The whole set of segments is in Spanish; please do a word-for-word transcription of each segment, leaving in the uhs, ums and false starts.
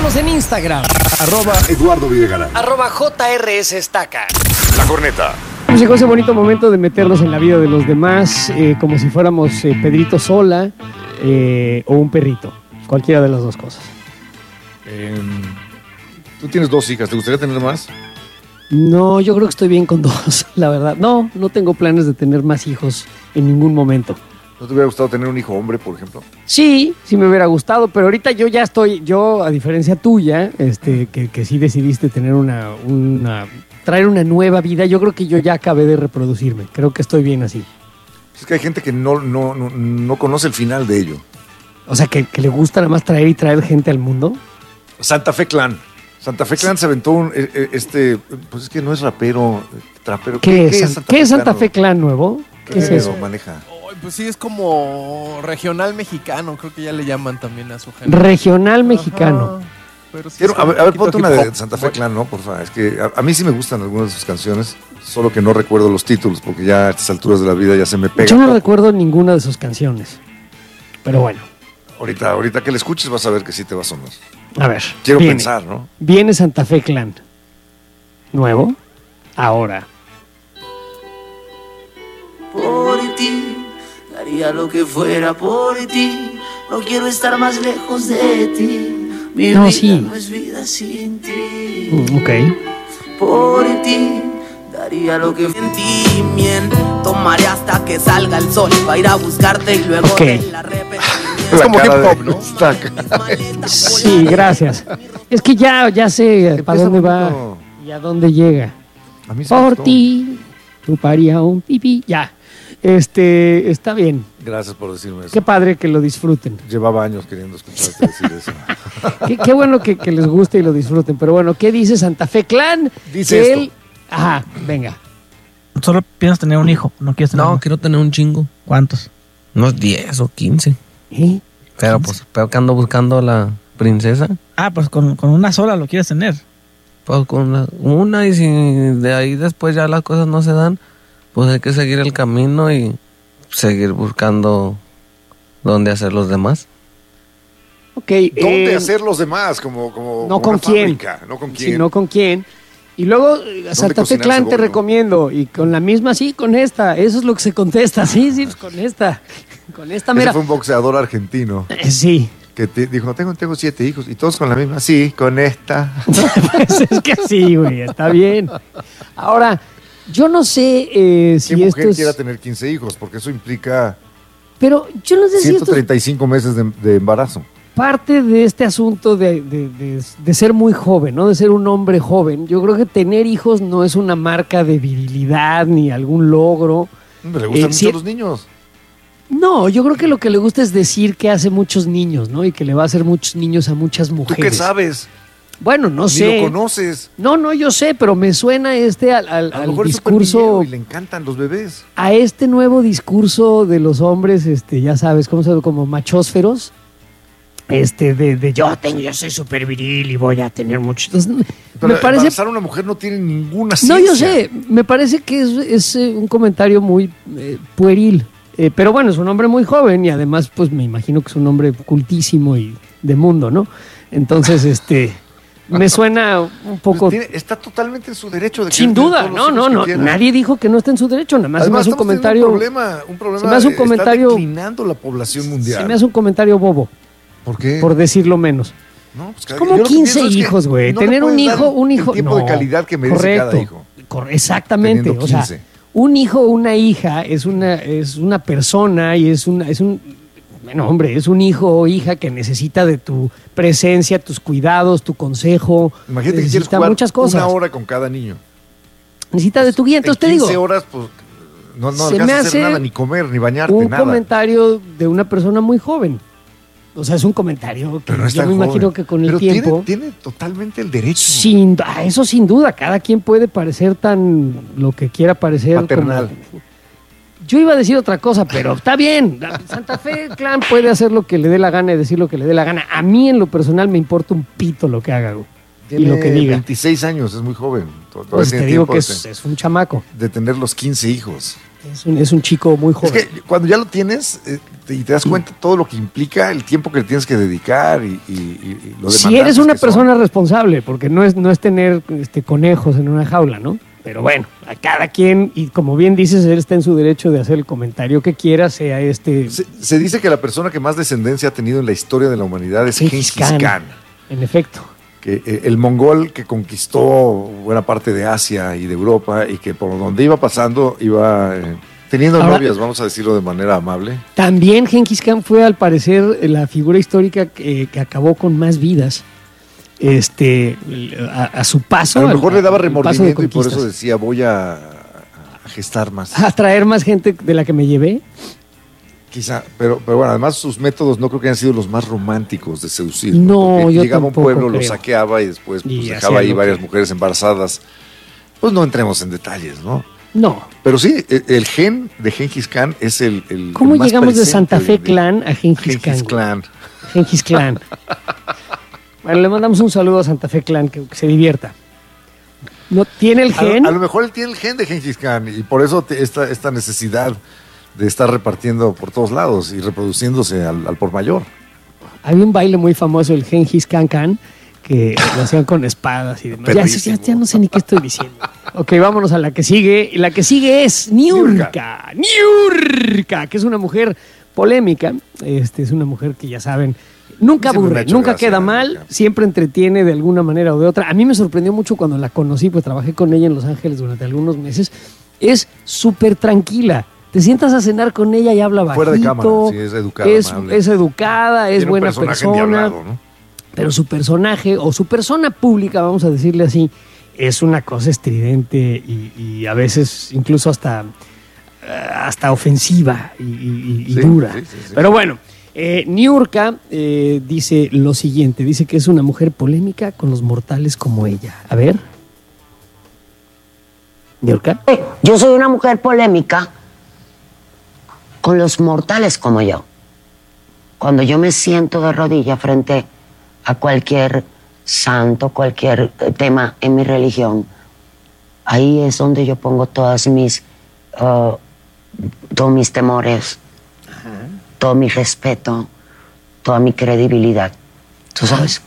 Síguenos en Instagram. Arroba Eduardo Videgaray. Arroba J R S Estaca. La Corneta. Pues llegó ese bonito momento de meternos en la vida de los demás, eh, como si fuéramos eh, Pedrito Sola eh, o un perrito. Cualquiera de las dos cosas. Eh, Tú tienes dos hijas, ¿te gustaría tener más? No, yo creo que estoy bien con dos, la verdad. No, no tengo planes de tener más hijos en ningún momento. ¿No te hubiera gustado tener un hijo hombre, por ejemplo? Sí, sí me hubiera gustado, pero ahorita yo ya estoy, yo a diferencia tuya, este, que, que sí decidiste tener una, una, traer una nueva vida, yo creo que yo ya acabé de reproducirme, creo que estoy bien así. Es que hay gente que no, no, no, no conoce el final de ello. O sea, que, que le gusta nada más traer y traer gente al mundo. Santa Fe Clan. Santa Fe Clan se aventó un, este, pues es que no es rapero, trapero. ¿Qué, ¿Qué, ¿qué es Santa, ¿qué Fe, es Santa Fe Clan nuevo? ¿Qué, ¿Qué es eso? Maneja? Pues sí, es como regional mexicano, creo que ya le llaman también a su género. Regional mexicano. Ajá, pero sí Quiero, a ver, a ver ponte una de Santa Fe Clan, ¿no? Por favor, es que a, a mí sí me gustan algunas de sus canciones, solo que no recuerdo los títulos, porque ya a estas alturas de la vida ya se me pega. Yo no recuerdo ninguna de sus canciones, pero bueno. Ahorita, ahorita que le escuches vas a ver que sí te va a sonar. A ver. Quiero viene, pensar, ¿no? Viene Santa Fe Clan. Nuevo. Ahora. Por ti, daría lo que fuera por ti. No quiero estar más lejos de ti. Mi no, vida sí. no es vida sin ti. Mm, ok. Por ti, daría lo que sentimiento. Tomaré hasta que salga el sol para ir a buscarte y luego okay. de la repetición. Es como hip hop, ¿no? Sí, gracias. Es que ya, ya sé para dónde va y a dónde llega. A mí Por ti, chuparía un pipí. Ya. Este, está bien. Gracias por decirme eso. Qué padre que lo disfruten. Llevaba años queriendo escucharte decir eso. qué, qué bueno que, que les guste y lo disfruten. Pero bueno, ¿qué dice Santa Fe Clan? Dice que esto. Él... Ajá, venga. Solo piensas tener un hijo, no quieres tener No, uno. quiero tener un chingo. ¿Cuántos? Unos diez o quince. ¿Eh? Pero pues, pero que ando buscando a la princesa. Ah, pues con, con una sola lo quieres tener. Pues con una, una y si de ahí después ya las cosas no se dan, pues hay que seguir el camino y seguir buscando dónde hacer los demás. Ok. ¿Dónde eh, hacer los demás? Como, como, no como con una quién. fábrica, no con quién. Sino con quién. Y luego, Santa Fe Clan te recomiendo. Y con la misma, sí, con esta. Eso es lo que se contesta. Sí, sí, pues con esta. Con esta mera. Ese fue un boxeador argentino. Eh, sí. Que te dijo, tengo, tengo siete hijos. Y todos con la misma. Sí, con esta. Pues es que sí, güey. Está bien. Ahora, yo no sé eh, si ¿Qué esto mujer es... quiera tener quince hijos? Porque eso implica Pero yo no sé si esto ciento treinta y cinco meses de, de embarazo. parte de este asunto de, de, de, de ser muy joven, ¿no? De ser un hombre joven. Yo creo que tener hijos no es una marca de virilidad ni algún logro. Hombre, le gustan Eh, mucho sí. los niños. No, yo creo que lo que le gusta es decir que hace muchos niños, ¿no? Y que le va a hacer muchos niños a muchas ¿Tú mujeres. qué sabes? Bueno, no Ni sé. lo conoces. No, no, yo sé, pero me suena este al, al, A lo al mejor es discurso, superniñero y le encantan los bebés. a este nuevo discurso de los hombres, este, ya sabes, ¿cómo se llama? Como machósferos. Este, de, de yo tengo, yo soy súper viril y voy a tener muchos. Entonces, Pero me parece. embarazar a una mujer no tiene ninguna ciencia. No, yo sé, me parece que es, es, eh, un comentario muy eh, pueril. Eh, pero bueno, es un hombre muy joven y además, pues me imagino que es un hombre cultísimo y de mundo, ¿no? Entonces, este, me suena un poco. Pues tiene- está totalmente en su derecho de Sin querer tener duda, todos no, los no, hijos que no. quiera. Nadie dijo que no está en su derecho, nada más se me Además, hace un estamos teniendo comentario. Un problema, un problema se me hace un comentario- Está declinando la población mundial. Se me hace un comentario bobo, ¿Por qué? por decirlo menos. No, pues cada- Como yo lo que quince pienso es que hijos, güey. no le Tener un puedes dar hijo, un hijo. El tiempo no, de calidad que merece correcto, cada hijo. cor- exactamente. Teniendo O sea, quince. un hijo o una hija es una, es una persona y es una, es un, bueno, hombre, es un hijo o hija que necesita de tu presencia, tus cuidados, tu consejo. Imagínate que quieres necesita jugar muchas cosas. una hora con cada niño. Necesita de tu guía. Entonces te En digo, quince horas, pues, no, no se me alcanzas a hacer hace nada, ni comer, ni bañarte, un nada. comentario de una persona muy joven. O sea, es un comentario que Pero no es yo tan me imagino joven. que con el Pero tiempo. Tiene, tiene totalmente el derecho. Sin, ah, eso sin duda, cada quien puede parecer tan lo que quiera parecer. Paternal. como- Yo iba a decir otra cosa, pero está bien. Santa Fe Clan puede hacer lo que le dé la gana y decir lo que le dé la gana. A mí en lo personal me importa un pito lo que haga, güey, y Tiene lo que diga. veintiséis años, es muy joven. Todavía Pues tiene te digo tiempo que de es, ten- es un chamaco, de tener los quince hijos. es un, es un chico muy joven. Es que cuando ya lo tienes, eh, y te das cuenta todo lo que implica, el tiempo que le tienes que dedicar y, y, y lo Si eres una que son. persona responsable, porque no es, no es tener este, conejos en una jaula, ¿no? Pero bueno, a cada quien, y como bien dices, él está en su derecho de hacer el comentario que quiera, sea este... Se, se dice que la persona que más descendencia ha tenido en la historia de la humanidad es Gengis Gengis Khan. Khan. En efecto. Que, eh, el mongol que conquistó buena parte de Asia y de Europa y que por donde iba pasando iba eh, teniendo Ahora, novias, vamos a decirlo de manera amable. También Gengis Khan fue, al parecer, la figura histórica que, que acabó con más vidas. Este, a, a su paso. A lo mejor al, le daba al paso de remordimiento y por conquistas. eso decía voy a, a gestar más. A traer más gente de la que me llevé. Quizá, pero, pero bueno, además sus métodos no creo que hayan sido los más románticos de seducir. No, Porque yo llegaba a un tampoco pueblo, lo creo. saqueaba y después pues, Y dejaba hacía ahí lo varias que- mujeres embarazadas. Pues no entremos en detalles, ¿no? No. Pero sí, el, el gen de Gengis Khan es el, el ¿Cómo el más llegamos de presente Santa Fe de- Clan a Gengis, Gengis Khan? Khan. Gengis Klan. Bueno, le mandamos un saludo a Santa Fe Clan, que, que se divierta. ¿No tiene el A, gen? a lo mejor él tiene el gen de Gengis Khan y por eso te- esta, esta necesidad de estar repartiendo por todos lados y reproduciéndose al, al por mayor. Había un baile muy famoso, el Gengis Khan Khan, que lo hacían con espadas y demás. Ya, Perrísimo. ya- ya no sé ni qué estoy diciendo. Ok, vámonos a la que sigue. Y la que sigue es Niurka. Niurka, que es una mujer polémica. Este, es una mujer que ya saben, nunca Siempre me ha aburre, hecho nunca gracia, queda mal, Niurka. siempre entretiene de alguna manera o de otra. A mí me sorprendió mucho cuando la conocí, pues trabajé con ella en Los Ángeles durante algunos meses. Es súper tranquila. Te sientas a cenar con ella y habla bajito. Fuera de cámara, sí, es educada, Es, amable. es educada, es Tiene un buena personaje persona. endiablado, ¿no? Pero su personaje o su persona pública, vamos a decirle así, es una cosa estridente y, y a veces incluso hasta, eh, hasta ofensiva y, y- y Sí, dura. sí, sí, sí. Pero bueno, eh, Niurka eh, dice lo siguiente, dice que es una mujer polémica con los mortales como ella. A ver. Niurka. Yo soy una mujer polémica con los mortales como yo. Cuando yo me siento de rodillas frente a cualquier santo, cualquier eh, tema en mi religión, ahí es donde yo pongo todas mis, uh, todos mis temores, todo mi respeto, toda mi credibilidad. ¿Tú sabes?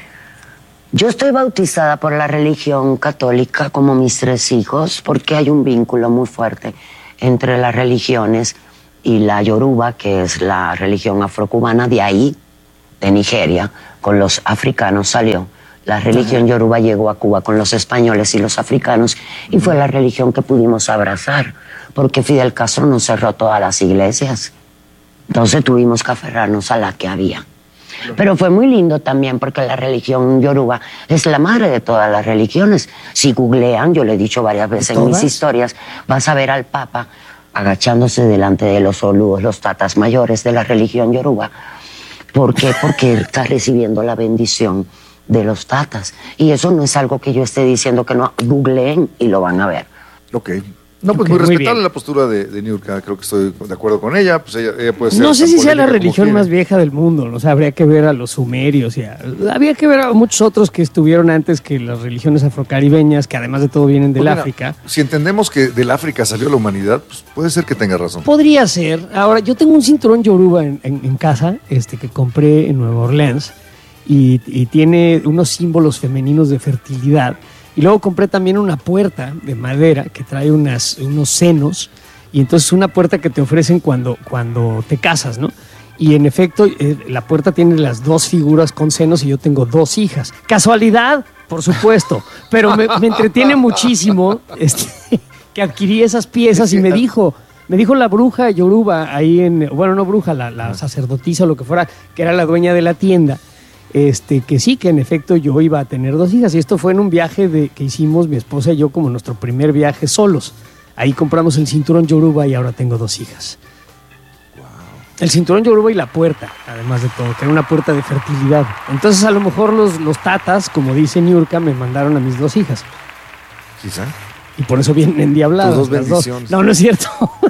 Yo estoy bautizada por la religión católica como mis tres hijos porque hay un vínculo muy fuerte entre las religiones y la Yoruba, que es la religión afrocubana, de ahí, de Nigeria, con los africanos salió. La religión Yoruba llegó a Cuba con los españoles y los africanos y fue la religión que pudimos abrazar porque Fidel Castro nos cerró todas las iglesias. Entonces tuvimos que aferrarnos a la que había. Pero fue muy lindo también porque la religión yoruba es la madre de todas las religiones. Si googlean, yo lo he dicho varias veces en mis historias, vas a ver al Papa agachándose delante de los olúos, los tatas mayores de la religión yoruba. ¿Por qué? Porque está recibiendo la bendición de los tatas. Y eso no es algo que yo esté diciendo que no. Googleen y lo van a ver. Ok. No, pues Ok, muy muy respetable bien. la postura de, de Niurka, creo que estoy de acuerdo con ella, pues ella, ella puede ser No sé tan si sea la polémica como religión quiera. más vieja del mundo, ¿no? O sea, habría que ver a los sumerios, y a- había que ver a muchos otros que estuvieron antes que las religiones afrocaribeñas, que además de todo vienen del Pues mira, África. Si entendemos que del África salió la humanidad, pues puede ser que tenga razón. Podría ser. Ahora, yo tengo un cinturón yoruba en, en- en casa, este que compré en Nueva Orleans, y, y tiene unos símbolos femeninos de fertilidad. Y luego compré también una puerta de madera que trae unas, unos senos, y entonces una puerta que te ofrecen cuando, cuando te casas, ¿no? Y en efecto, eh, la puerta tiene las dos figuras con senos y yo tengo dos hijas. ¿Casualidad? Por supuesto. Pero me, me entretiene muchísimo este, que adquirí esas piezas y me dijo, me dijo la bruja yoruba ahí en, bueno, no bruja, la, la sacerdotisa o lo que fuera, que era la dueña de la tienda, este, que sí, que en efecto yo iba a tener dos hijas. Y esto fue en un viaje de, que hicimos mi esposa y yo como nuestro primer viaje solos. Ahí compramos el cinturón yoruba y ahora tengo dos hijas. El cinturón yoruba y la puerta, además de todo, que era una puerta de fertilidad. Entonces a lo mejor los, los tatas, como dice Niurka, me mandaron a mis dos hijas. Quizá. Y por eso vienen endiabladas. Tus dos las bendiciones. No, no es cierto.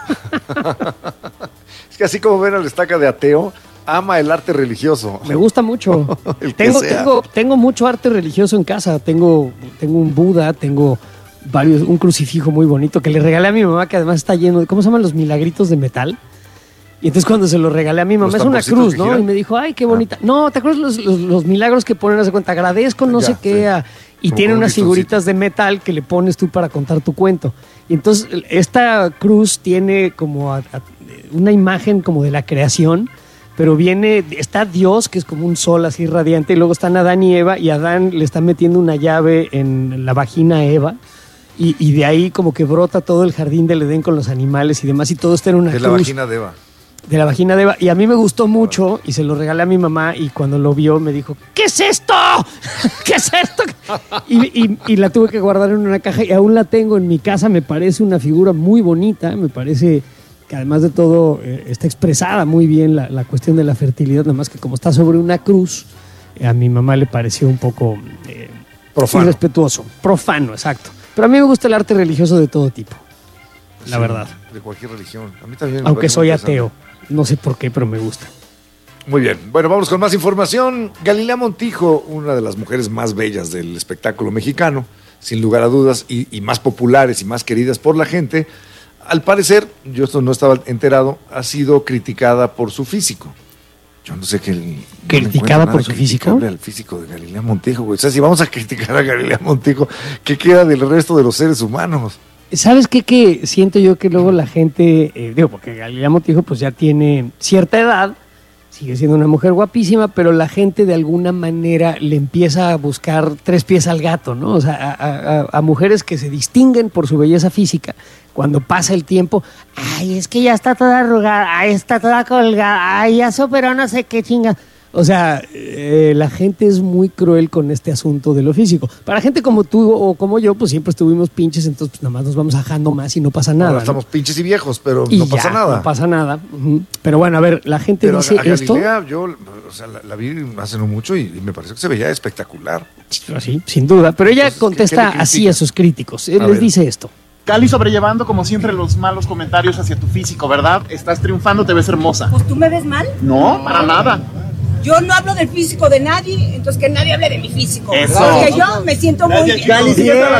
Es que así como ven al estaca de ateo, ama el arte religioso. Me gusta mucho. El que tengo, sea. tengo, tengo mucho arte religioso en casa. Tengo, tengo un Buda, tengo varios, un crucifijo muy bonito que le regalé a mi mamá, que además está lleno de, ¿cómo se llaman los milagritos de metal? Y entonces cuando se lo regalé a mi mamá, ¿Los es una tamborcitos cruz, que ¿no? giran? Y me dijo, ay, qué bonita. No, ¿te acuerdas los, los, los milagros que ponen, hace cuenta? Agradezco, no Ya, sé qué. sí. a- y Como tiene con un unas listoncito. figuritas de metal que le pones tú para contar tu cuento. Y entonces esta cruz tiene como a- a- una imagen como de la creación, pero viene, está Dios, que es como un sol así radiante, y luego están Adán y Eva, y Adán le está metiendo una llave en la vagina a Eva. Y, y de ahí como que brota todo el jardín del Edén con los animales y demás, y todo está en una Es la cruz vagina de Eva. de la vagina de Eva. Y a mí me gustó mucho y se lo regalé a mi mamá, y cuando lo vio me dijo, ¿qué es esto? ¿Qué es esto? Y, y- y la tuve que guardar en una caja y aún la tengo en mi casa. Me parece una figura muy bonita, me parece que además de todo eh, está expresada muy bien la, la cuestión de la fertilidad, nada más que como está sobre una cruz, eh, a mi mamá le pareció un poco eh, Profano. irrespetuoso, profano, exacto. Pero a mí me gusta el arte religioso de todo tipo, la Sí, verdad. De cualquier religión. A mí también. me Aunque parece soy muy interesante. ateo. No sé por qué, pero me gusta. Muy bien. Bueno, vamos con más información. Galilea Montijo, una de las mujeres más bellas del espectáculo mexicano, sin lugar a dudas, y, y más populares y más queridas por la gente, al parecer, yo esto no estaba enterado, ha sido criticada por su físico. Yo no sé qué. no le ¿Criticada encuentro nada por su físico? criticable al físico de Galilea Montijo, güey. O sea, si vamos a criticar a Galilea Montijo, ¿qué queda del resto de los seres humanos? ¿Sabes qué? Que siento yo que luego la gente, eh, digo, porque Galilea Montijo pues ya tiene cierta edad, sigue siendo una mujer guapísima, pero la gente de alguna manera le empieza a buscar tres pies al gato, ¿no? O sea, a, a- a mujeres que se distinguen por su belleza física. Cuando pasa el tiempo, ay, es que ya está toda arrugada, ay, está toda colgada, ay, ya se operó no sé qué chinga. O sea, eh, la gente es muy cruel con este asunto de lo físico. Para gente como tú o como yo, pues siempre estuvimos pinches, entonces pues nada más nos vamos ajando más y no pasa nada. Ahora ¿no? estamos pinches y viejos, pero Y no ya, pasa nada. No pasa nada. Ujú. Pero bueno, a ver, la gente Pero dice a esto. Galilea, yo o sea, la, la vi hace no mucho y, y me pareció que se veía espectacular. Sí, sin duda. Pero ella Entonces, ¿qué- contesta qué le así critica? a sus críticos. Él A les ver. dice esto. Cali sobrellevando como siempre los malos comentarios hacia tu físico, ¿verdad? Estás triunfando, te ves hermosa. Pues tú me ves mal. No, para nada. Yo no hablo del físico de nadie, entonces que nadie hable de mi físico. Eso. Porque yo me siento muy bien. Cali, síguete a la-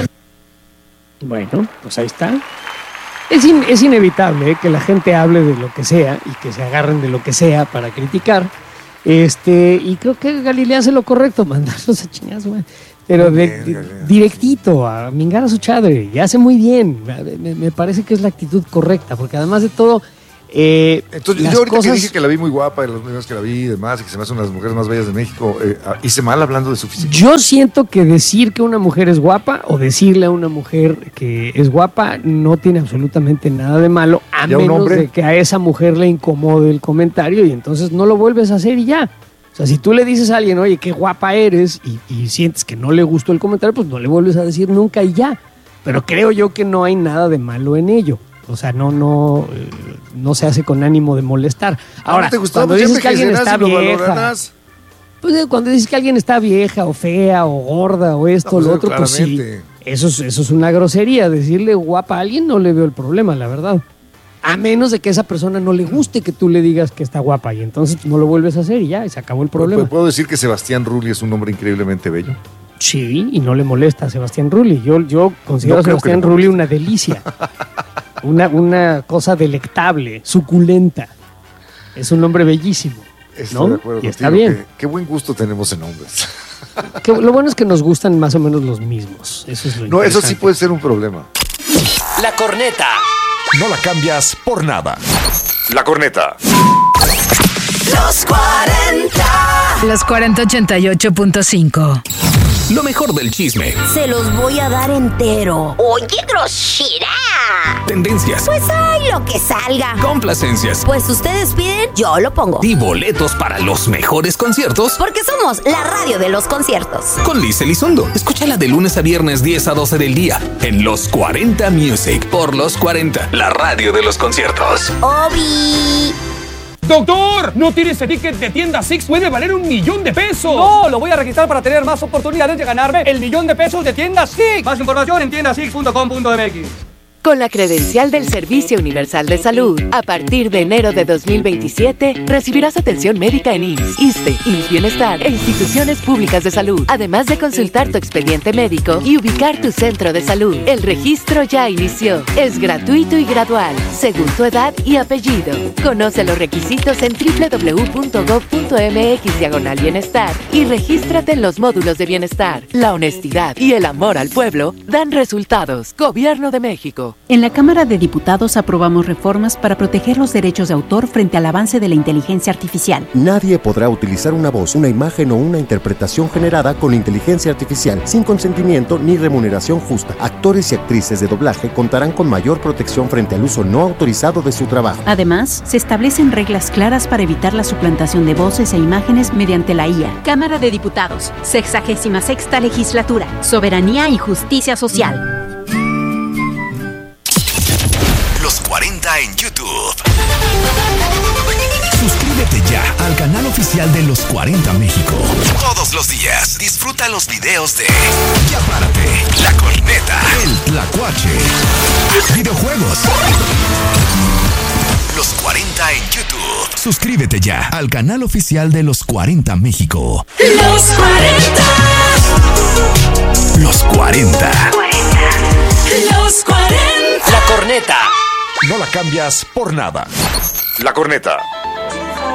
Bueno, pues ahí está. Es, in- es inevitable ¿eh? que la gente hable de lo que sea y que se agarren de lo que sea para criticar. Este, y creo que Galilea hace lo correcto, mandarlos a chingar a su madre. Pero de- Bien, de- Galilea. directito, a mingar a su chadre. Y hace muy bien. Me, me parece que es la actitud correcta, porque además de todo. Eh, Entonces, las yo ahorita que cosas- dije que la vi muy guapa, y las veces que la vi y demás, y que se me hace una de las mujeres más bellas de México, eh, ah, hice mal hablando de su físico. Yo siento que decir que una mujer es guapa o decirle a una mujer que es guapa no tiene absolutamente nada de malo, a ¿Y a un menos hombre? de que a esa mujer le incomode el comentario y entonces no lo vuelves a hacer y ya. O sea, si tú le dices a alguien, oye, qué guapa eres y, y sientes que no le gustó el comentario, pues no le vuelves a decir nunca y ya. Pero creo yo que no hay nada de malo en ello. O sea, no, no, eh, no se hace con ánimo de molestar. Ahora, ¿No te gustó? cuando Pues dices siempre que alguien serás está y lo vieja, valorarás. pues eh, cuando dices que alguien está vieja o fea o gorda o esto o No, pues, lo otro, pues sí, claramente. eso es, eso es una grosería. Decirle guapa a alguien no le veo el problema, la verdad. A menos de que a esa persona no le guste que tú le digas que está guapa y entonces no lo vuelves a hacer y ya, y se acabó el problema. ¿Puedo decir que Sebastián Rulli es un hombre increíblemente bello? Sí, y no le molesta a Sebastián Rulli. Yo, yo considero No a creo que Sebastián le Rulli una delicia. una, una cosa delectable, suculenta. Es un hombre bellísimo. Estoy ¿no? de acuerdo Y contigo. está bien. Qué, qué buen gusto tenemos en hombres. Que lo bueno es que nos gustan más o menos los mismos. Eso es lo No, eso sí interesante. puede ser un problema. La corneta. No la cambias por nada. La corneta. Los cuarenta. Los cuarenta ochenta y ocho punto cinco. Lo mejor del chisme, Se los voy a dar entero. Oye, grosera. tendencias, Pues hay lo que salga. complacencias Pues ustedes piden, yo lo pongo. y boletos para los mejores conciertos Porque somos la radio de los conciertos. con Liz Elizondo. Escúchala de lunes a viernes diez a doce del día en Los cuarenta Music por Los cuarenta, la radio de los conciertos. Obi. ¡Doctor! ¿No tiene ese ticket de tienda Six? ¡Puede valer un millón de pesos! ¡No! Lo voy a registrar para tener más oportunidades de ganarme el millón de pesos de tienda Six. Más información en tienda six punto com punto m x. Con la credencial del Servicio Universal de Salud, a partir de enero de dos mil veintisiete, recibirás atención médica en I M S S, ISSSTE, I M S S Bienestar e instituciones públicas de salud, además de consultar tu expediente médico y ubicar tu centro de salud. El registro ya inició. Es gratuito y gradual, según tu edad y apellido. Conoce los requisitos en doble u doble u doble u punto gob punto eme equis diagonal bienestar y regístrate en los módulos de bienestar. La honestidad y el amor al pueblo dan resultados. Gobierno de México. En la Cámara de Diputados aprobamos reformas para proteger los derechos de autor frente al avance de la inteligencia artificial. Nadie podrá utilizar una voz, una imagen o una interpretación generada con inteligencia artificial sin consentimiento ni remuneración justa. Actores y actrices de doblaje contarán con mayor protección frente al uso no autorizado de su trabajo. Además, se establecen reglas claras para evitar la suplantación de voces e imágenes mediante la I A. Cámara de Diputados, sexagésima sexta legislatura, soberanía y justicia social. Los cuarenta en YouTube. Suscríbete ya al canal oficial de Los cuarenta México. Todos los días disfruta los videos de Ya Párate, La Corneta, El Tlacuache, videojuegos. Los cuarenta en YouTube. Suscríbete ya al canal oficial de Los cuarenta México. Los cuarenta. Los cuarenta. Los cuarenta. La Corneta. No la cambias por nada. La Corneta.